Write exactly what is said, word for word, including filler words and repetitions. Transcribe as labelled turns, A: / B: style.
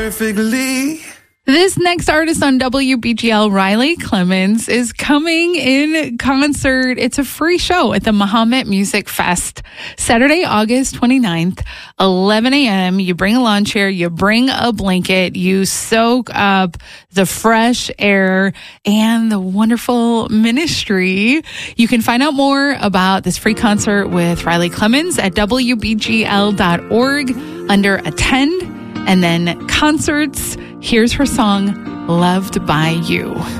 A: perfectly.
B: This next artist on W B G L, Riley Clemmons, is coming in concert. It's a free show at the Muhammad Music Fest, Saturday, August twenty-ninth, eleven a.m. You bring a lawn chair, you bring a blanket, you soak up the fresh air and the wonderful ministry. You can find out more about this free concert with Riley Clemmons at W B G L dot org under Attend and then Concerts. Here's her song, Loved by You.